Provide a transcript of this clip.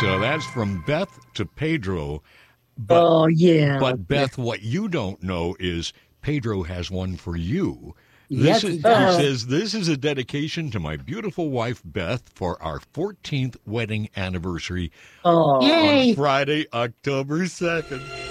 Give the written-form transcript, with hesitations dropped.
So that's from Beth to Pedro. Oh, yeah. But Beth, what you don't know is Pedro has one for you. Yes, He he does. says, this is a dedication to my beautiful wife, Beth, for our 14th wedding anniversary Oh, Yay! on Friday, October 2nd.